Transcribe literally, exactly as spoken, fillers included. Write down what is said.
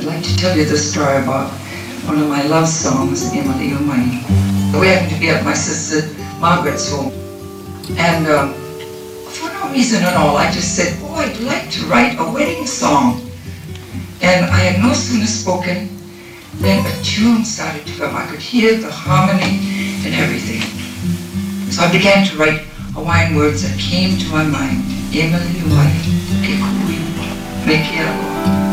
like to tell you the story about one of my love songs, Emily, O Mine. We happened to be at my sister Margaret's home, and um, for no reason at all, I just said, oh, I'd like to write a wedding song. And I had no sooner spoken than a tune started to come. I could hear the harmony and everything. So I began to write Hawaiian words that came to my mind. Emily, O Mine, ke kui, me ke aloha.